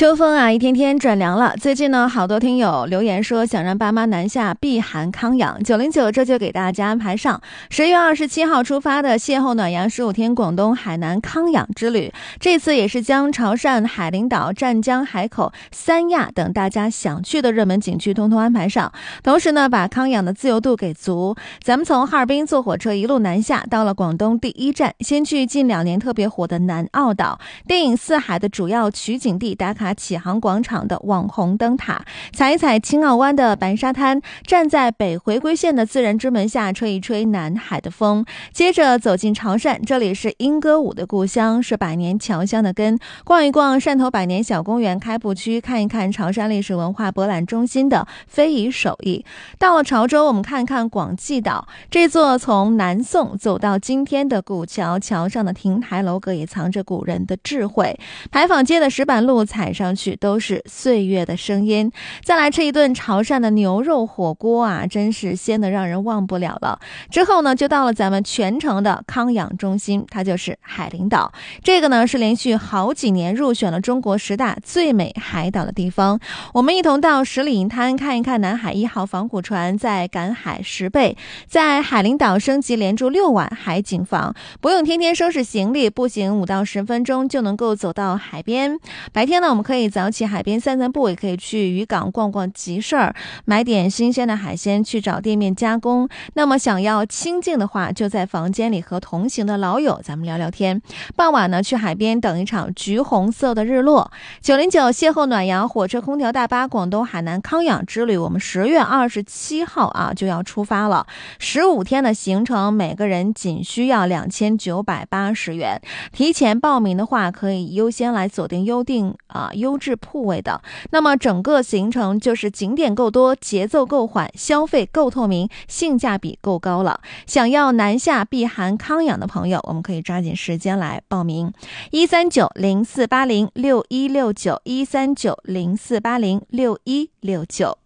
秋风啊，一天天转凉了。最近呢，好多听友留言说想让爸妈南下避寒康养，909这就给大家安排上10月27号出发的邂逅暖阳15天广东海南康养之旅。这次也是将潮汕、海陵岛、湛江、海口、三亚等大家想去的热门景区通通安排上，同时呢，把康养的自由度给足。咱们从哈尔滨坐火车一路南下，到了广东第一站，先去近2年特别火的南澳岛，电影《四海》的主要取景地打卡启航广场的网红灯塔，踩一踩青澳湾的白沙滩，站在北回归线的自然之门下吹一吹南海的风。接着走进潮汕，这里是莺歌舞的故乡，是百年侨乡的根，逛一逛汕头百年小公园开埠区，看一看潮汕历史文化博览中心的非遗手艺。到了潮州，我们看看广济岛，这座从南宋走到今天的古桥，桥上的亭台楼阁也藏着古人的智慧，牌坊街的石板路踩上去都是岁月的声音。再来吃一顿潮汕的牛肉火锅啊，真是鲜得让人忘不了了。之后呢，就到了咱们全城的康养中心，它就是海陵岛。这个呢是连续好几年入选了中国10大最美海岛的地方。我们一同到十里银滩看一看南海1号防虎船在赶海10倍，在海陵岛升级连住6晚海景房，不用天天收拾行李，步行5到10分钟就能够走到海边。白天呢，我们可以早起海边散散步，也可以去渔港逛逛集市儿，买点新鲜的海鲜去找店面加工。那么想要清静的话，就在房间里和同行的老友咱们聊聊天。傍晚呢，去海边等一场橘红色的日落。909邂逅暖阳火车空调大巴广东海南康养之旅，我们10月27号啊就要出发了，15天的行程，每个人仅需要2980元。提前报名的话，可以优先来锁定优质铺位的。那么整个行程就是景点够多，节奏够缓，消费够透明，性价比够高了。想要南下避寒康养的朋友，我们可以抓紧时间来报名。13904806169，13904806169。